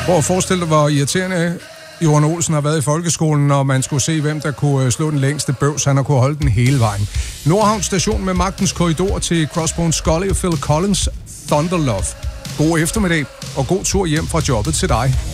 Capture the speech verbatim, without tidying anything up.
Hvor forestil dig, hvor irriterende Johan Olsen har været i folkeskolen, når man skulle se, hvem der kunne slå den længste bøvs. Han har kunne holde den hele vejen. Nordhavn station med magtens korridor til Crossbones Scully og Phil Collins, Thunder Love. God eftermiddag og god tur hjem fra jobbet til dig.